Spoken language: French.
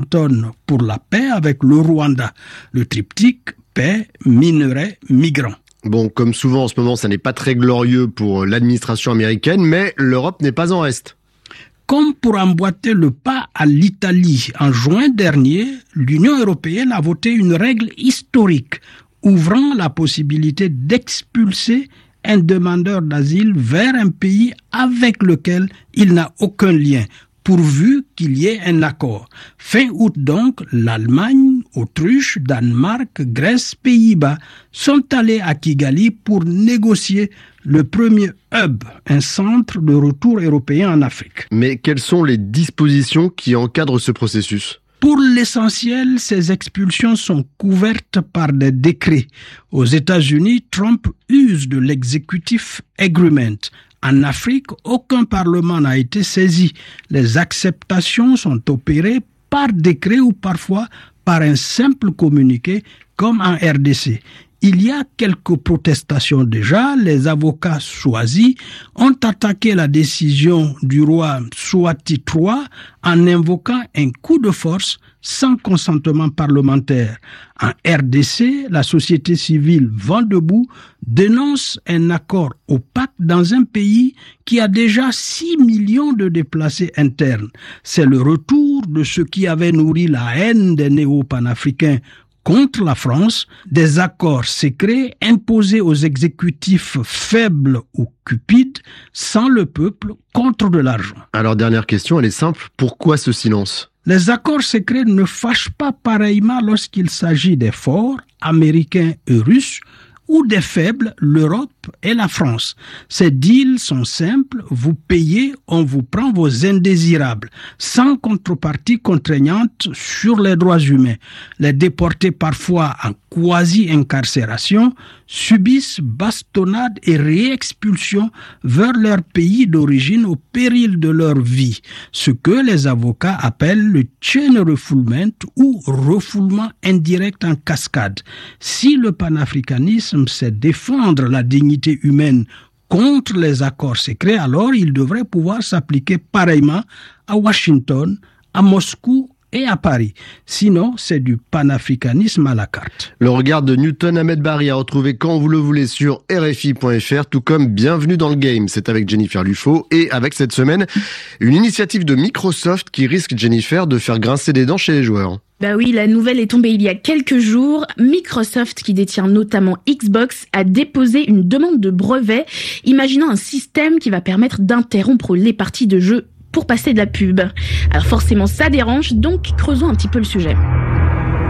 Washington pour la paix avec le Rwanda. Le triptyque paix, minerais, migrants. Bon, comme souvent en ce moment, ça n'est pas très glorieux pour l'administration américaine, mais l'Europe n'est pas en reste. Comme pour emboîter le pas à l'Italie, en juin dernier, l'Union européenne a voté une règle historique ouvrant la possibilité d'expulser un demandeur d'asile vers un pays avec lequel il n'a aucun lien, pourvu qu'il y ait un accord. Fin août donc, l'Allemagne, Autriche, Danemark, Grèce, Pays-Bas sont allés à Kigali pour négocier le premier hub, un centre de retour européen en Afrique. Mais quelles sont les dispositions qui encadrent ce processus ? Pour l'essentiel, ces expulsions sont couvertes par des décrets. Aux États-Unis, Trump use de l'executive agreement. En Afrique, aucun parlement n'a été saisi. Les acceptations sont opérées par décret ou parfois par un simple communiqué, comme en RDC. Il y a quelques protestations déjà. Les avocats choisis ont attaqué la décision du roi Mswati III en invoquant un coup de force sans consentement parlementaire. En RDC, la société civile Vent debout dénonce un accord opaque dans un pays qui a déjà 6 millions de déplacés internes. C'est le retour de ce qui avait nourri la haine des néo-panafricains contre la France, des accords secrets imposés aux exécutifs faibles ou cupides, sans le peuple, contre de l'argent. Alors, dernière question, elle est simple. Pourquoi ce silence ? Les accords secrets ne fâchent pas pareillement lorsqu'il s'agit des forts, américains et russes, ou des faibles, l'Europe et la France. Ces deals sont simples, vous payez, on vous prend vos indésirables, sans contrepartie contraignante sur les droits humains. Les déportés, parfois en quasi-incarcération, subissent bastonnade et réexpulsion vers leur pays d'origine au péril de leur vie, ce que les avocats appellent le chain refoulement ou refoulement indirect en cascade. Si le panafricanisme sait défendre la dignité humaine contre les accords secrets, alors il devrait pouvoir s'appliquer pareillement à Washington, à Moscou et à Paris. Sinon, c'est du panafricanisme à la carte. Le regard de Newton Ahmed Barry à retrouver quand vous le voulez sur RFI.fr, tout comme Bienvenue dans le Game. C'est avec Jennifer Lufo et avec cette semaine, une initiative de Microsoft qui risque, Jennifer, de faire grincer des dents chez les joueurs. Bah oui, la nouvelle est tombée il y a quelques jours. Microsoft, qui détient notamment Xbox, a déposé une demande de brevet, imaginant un système qui va permettre d'interrompre les parties de jeu pour passer de la pub. Alors forcément, ça dérange, donc creusons un petit peu le sujet.